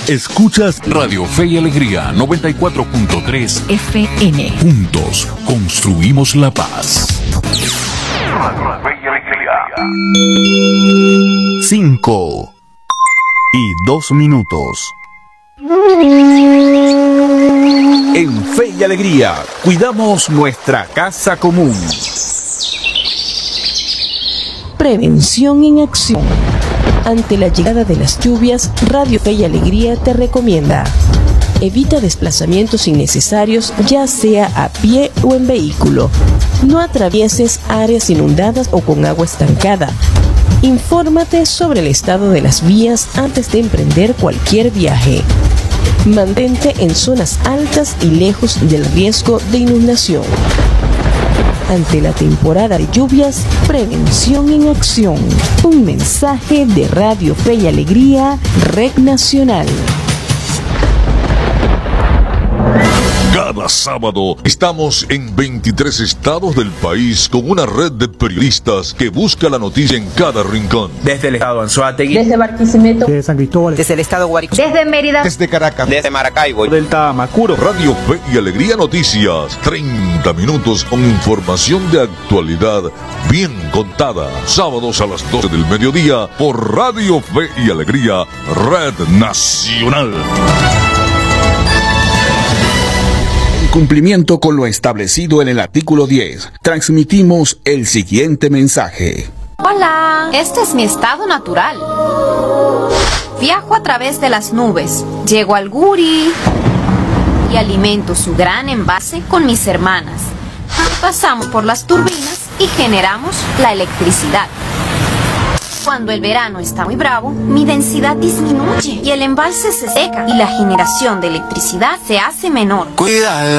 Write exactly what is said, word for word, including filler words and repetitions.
Escuchas Radio Fe y Alegría noventa y cuatro punto tres F M. Juntos construimos la paz. Radio Fe y Alegría. Cinco y dos minutos. En Fe y Alegría cuidamos nuestra casa común. Prevención en acción. Ante la llegada de las lluvias, Radio Fe y Alegría te recomienda: evita desplazamientos innecesarios, ya sea a pie o en vehículo. No atravieses áreas inundadas o con agua estancada. Infórmate sobre el estado de las vías antes de emprender cualquier viaje. Mantente en zonas altas y lejos del riesgo de inundación. Ante la temporada de lluvias, prevención en acción. Un mensaje de Radio Fe y Alegría, Red Nacional. Cada sábado estamos en veintitrés estados del país con una red de periodistas que busca la noticia en cada rincón. Desde el estado Anzoátegui, desde Barquisimeto, desde San Cristóbal, desde el estado Guárico, desde Mérida, desde Caracas, desde Maracaibo, del Tamacuro. Radio Fe y Alegría Noticias, treinta minutos con información de actualidad bien contada. Sábados a las doce del mediodía por Radio Fe y Alegría, Red Nacional. Cumplimiento con lo establecido en el artículo diez, transmitimos el siguiente mensaje. Hola, este es mi estado natural. Viajo a través de las nubes, llego al Guri y alimento su gran envase con mis hermanas. Pasamos por las turbinas y generamos la electricidad. Cuando el verano está muy bravo, mi densidad disminuye y el embalse se seca y la generación de electricidad se hace menor. Cuídala.